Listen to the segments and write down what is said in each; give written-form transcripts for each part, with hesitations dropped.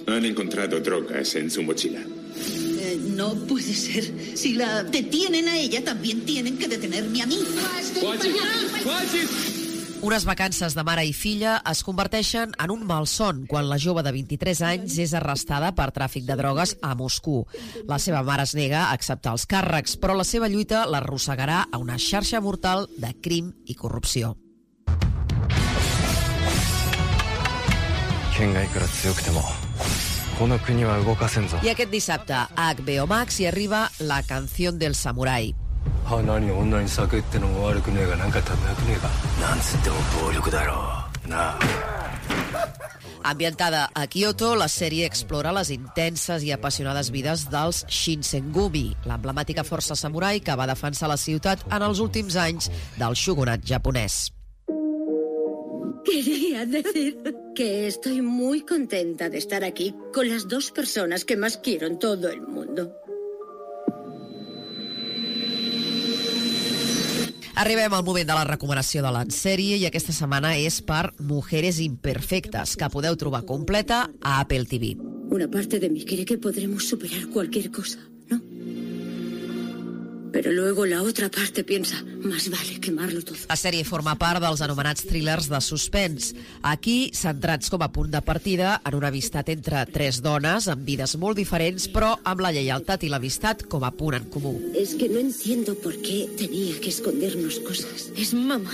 Han encontrado drogas en su mochila. No puede ser. Si la detienen a ella, también tienen que detenerme a mí. Unes vacances de mare i filla es converteixen en un malson quan la jove de 23 anys és arrestada per tràfic de drogues a Moscou. La seva mare es nega a acceptar els càrrecs, però la seva lluita l'arrossegarà a una xarxa mortal de crim i corrupció. I aquest dissabte a HBO Max hi arriba La canción del samurái. Ambientada a Kyoto, la sèrie explora les intenses i apassionades vides dels Shinsengumi, l'emblemàtica força samurai que va defensar la ciutat en els últims anys del shogunat japonès. Quería decir que estoy muy contenta de estar aquí con las dos personas que más quiero en todo el mundo. Arribem al moment de la recomanació de la sèrie i aquesta setmana és per Mujeres Imperfectes, que podeu trobar completa a Apple TV. Una parte de mí cree que podremos superar cualquier cosa, ¿no? Pero luego la otra parte piensa, más vale quemarlo todo. La sèrie forma part dels anomenats thrillers de suspens. Aquí, centrats com a punt de partida en una amistat entre tres dones amb vides molt diferents, però amb la lleialtat i l'amistat com a punt en comú. Es que no entiendo por qué tenía que escondernos cosas. ¿Es mamá?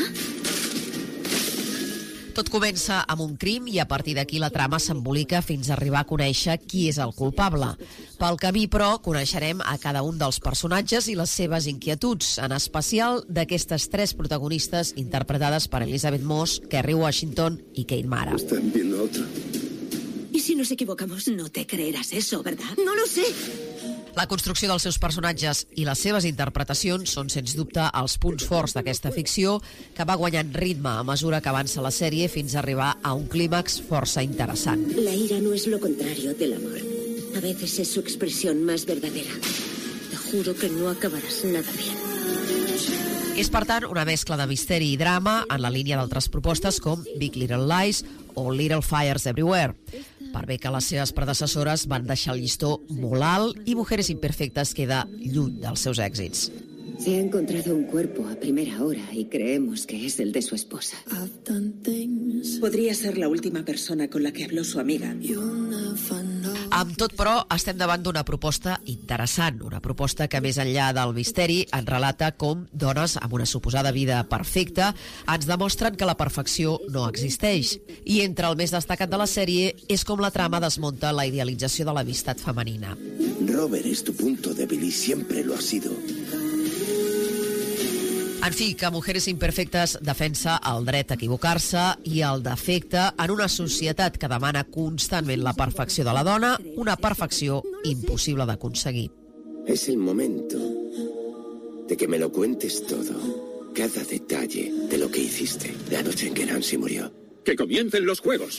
Tot comença amb un crim i a partir d'aquí la trama s'embolica fins a arribar a conèixer qui és el culpable. Pel camí, però, coneixerem a cada un dels personatges i les seves inquietuds, en especial d'aquestes tres protagonistes interpretades per Elizabeth Moss, Kerry Washington i Kate Mara. ¿Están viendo a otra? ¿Y si nos equivocamos? No te creerás eso, ¿verdad? No lo sé. La construcció dels seus personatges i les seves interpretacions són, sens dubte, els punts forts d'aquesta ficció que va guanyant ritme a mesura que avança la sèrie fins a arribar a un clímax força interessant. La ira no es lo contrario del amor. A veces es su expresión más verdadera. Te juro que no acabarás nada bien. És, per tant, una mescla de misteri i drama en la línia d'altres propostes com Big Little Lies o Little Fires Everywhere. Per bé que les seves predecessores van deixar el llistó molt alt i Mujeres Imperfectes queda lluny dels seus èxits. Se ha encontrado un cuerpo a primera hora y creemos que es el de su esposa. Podría ser la última persona con la que habló su amiga. Amb tot, però, estem davant d'una proposta interessant, una proposta que, més enllà del misteri, ens relata com dones amb una suposada vida perfecta ens demostren que la perfecció no existeix. I entre el més destacat de la sèrie és com la trama desmunta la idealització de l'amistat femenina. Robert es tu punto débil y siempre lo ha sido. En fi, que Mujeres Imperfectes defensa el dret a equivocar-se i el defecte en una societat que demana constantment la perfecció de la dona, una perfecció impossible d'aconseguir. Es el momento de que me lo cuentes todo. Cada detalle de lo que hiciste la noche en que Nancy murió. ¡Que comiencen los juegos!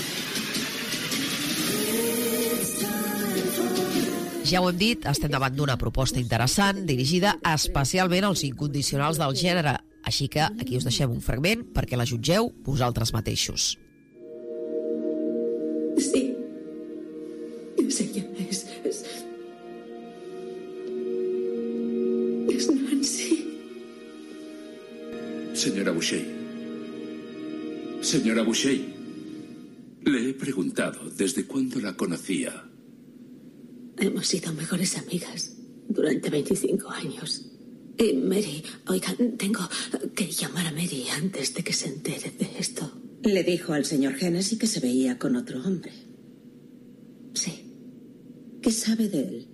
Ja ho hem dit, estem davant d'una proposta interessant, dirigida especialment als incondicionals del gènere. Així que aquí us deixem un fragment perquè la jutgeu vosaltres mateixos. Sí. Es ella, es Nancy. Señora Boucher. Señora Boucher. Le he preguntado desde cuándo la conocía. Hemos sido mejores amigas durante 25 años. Y Mary, oiga, tengo que llamar a Mary antes de que se entere de esto. Le dijo al señor Hennessy que se veía con otro hombre. Sí. ¿Qué sabe de él?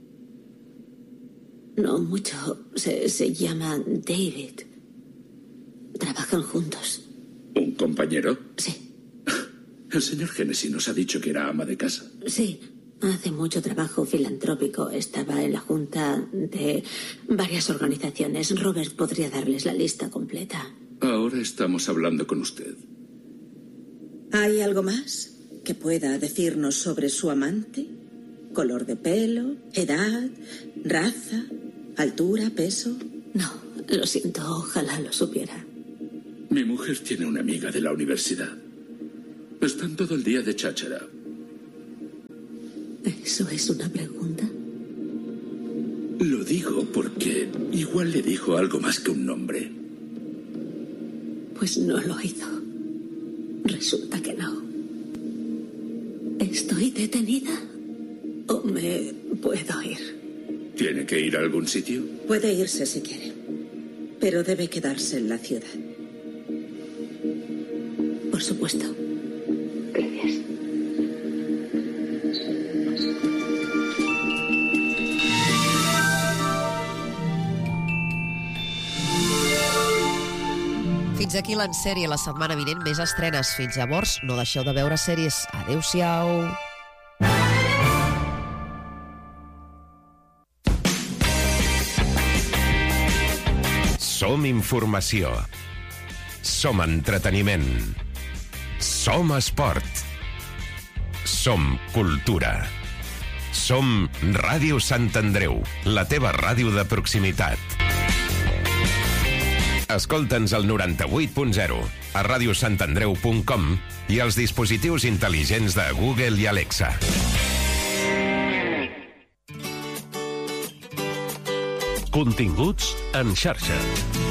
No mucho. Se llama David. Trabajan juntos. ¿Un compañero? Sí. El señor Hennessy nos ha dicho que era ama de casa. Sí. Hace mucho trabajo filantrópico. Estaba en la junta de varias organizaciones. Robert podría darles la lista completa. Ahora estamos hablando con usted. ¿Hay algo más que pueda decirnos sobre su amante? ¿Color de pelo? ¿Edad? ¿Raza? ¿Altura? ¿Peso? No, lo siento. Ojalá lo supiera. Mi mujer tiene una amiga de la universidad. Están todo el día de cháchara. ¿Eso es una pregunta? Lo digo porque igual le dijo algo más que un nombre. Pues no lo hizo. Resulta que no. ¿Estoy detenida? ¿O me puedo ir? ¿Tiene que ir a algún sitio? Puede irse si quiere, pero debe quedarse en la ciudad. Por supuesto. Gracias. Fins aquí l'Ensèrie la setmana vinent. Més estrenes. Fins llavors, no deixeu de veure sèries. Adéu-siau. Som informació. Som entreteniment. Som esport. Som cultura. Som Ràdio Sant Andreu, la teva ràdio de proximitat. Escolta'ns al 98.0, a radiosantandreu.com i als dispositius intel·ligents de Google i Alexa. Continguts en xarxa.